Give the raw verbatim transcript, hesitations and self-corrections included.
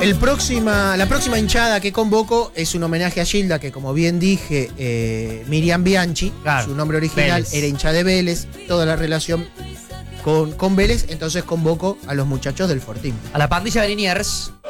El próxima, la próxima hinchada que convoco es un homenaje a Gilda, que como bien dije, eh, Miriam Bianchi, Claro, su nombre original, Vélez. era hincha de Vélez, toda la relación con, con Vélez, entonces convoco a los muchachos del Fortín. A la pandilla de Liniers.